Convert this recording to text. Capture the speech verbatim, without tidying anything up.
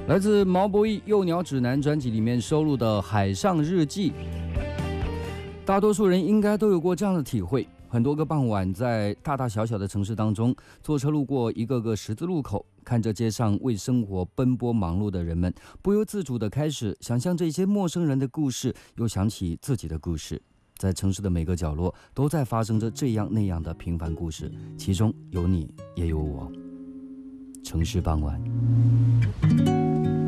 来自毛不易《幼鸟指南》专辑里面收录的《海上日记》。大多数人应该都有过这样的体会：很多个傍晚，在大大小小的城市当中，坐车路过一个个十字路口，看着街上为生活奔波忙碌的人们，不由自主地开始想象这些陌生人的故事，又想起自己的故事。在城市的每个角落，都在发生着这样那样的平凡故事，其中有你，也有我。城市傍晚。